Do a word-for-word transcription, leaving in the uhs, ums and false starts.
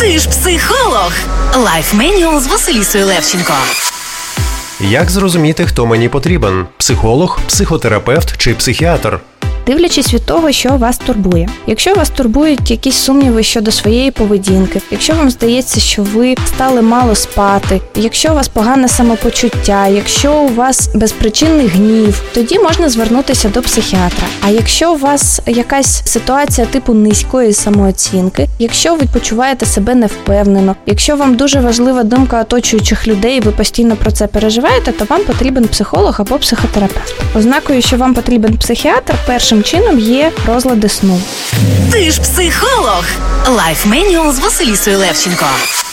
Ти ж психолог. Лайф Менюал з Василісою Левченко. Як зрозуміти, хто мені потрібен? Психолог, психотерапевт чи психіатр? Дивлячись від того, що вас турбує. Якщо вас турбують якісь сумніви щодо своєї поведінки, якщо вам здається, що ви стали мало спати, якщо у вас погане самопочуття, якщо у вас безпричинний гнів, тоді можна звернутися до психіатра. А якщо у вас якась ситуація типу низької самооцінки, якщо ви почуваєте себе невпевнено, якщо вам дуже важлива думка оточуючих людей, ви постійно про це переживаєте, то вам потрібен психолог або психотерапевт. Ознакою, що вам потрібен психіатр, першим чином є розлади сну. Ти ж психолог. Лайф Менюал з Василісою Левченко.